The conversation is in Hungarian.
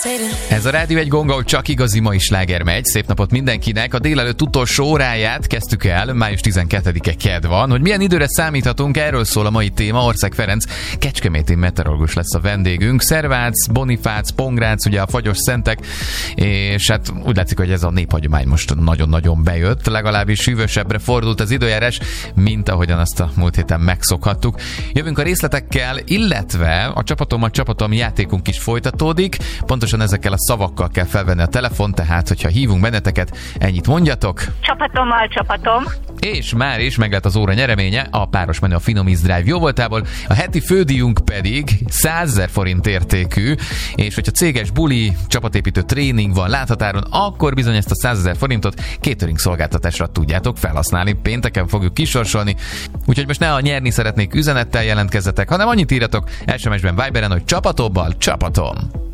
Ez a Rádió egy Gong, ahol csak igazi mai sláger megy. Szép napot mindenkinek. A délelőtt utolsó óráját kezdtük el, május 12-e kedd van. Hogy milyen időre számíthatunk, erről szól a mai téma. Ország Ferenc kecskeméti meteorológus lesz a vendégünk. Szervác, Bonifác, Pongrác, ugye a fagyos szentek, és hát úgy látszik, hogy ez a néphagyomány most nagyon-nagyon bejött. Legalábbis hűvösebbre fordult az időjárás, mint ahogyan azt a múlt héten megszokhattuk. Jövünk a részletekkel, illetve a csapatom játékunk is folytatódik. Pontosan ezekkel a szavakkal kell felvenni a telefon, tehát hogyha hívunk benneteket, ennyit mondjatok. Csapatom. És már is meg lett az óra nyereménye, a páros menü a Finomics Drive jóvoltából, a heti fődíjunk pedig 100 000 forint értékű, és hogyha céges buli, csapatépítő tréning van láthatáron, akkor bizony ezt a 100 000 forintot catering szolgáltatásra tudjátok felhasználni. Pénteken fogjuk kisorsolni, úgyhogy most ne a nyerni szeretnék üzenettel jelentkezzetek, hanem annyit írjatok SMS-ben, Viberen, hogy csapatobbal, csapatom.